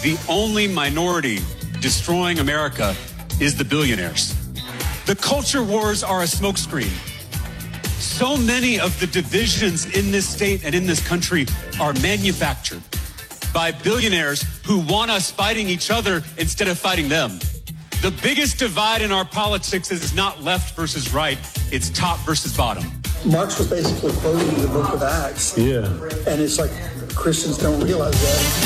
the only minority destroying America is the billionaires. The culture wars are a smokescreen. So many of the divisions in this state and in this country are manufactured by billionaires who want us fighting each other instead of fighting them. The biggest divide in our politics is not left versus right, it's top versus bottom. Marx was basically quoting the book of Acts. Yeah. And it's like Christians don't realize that.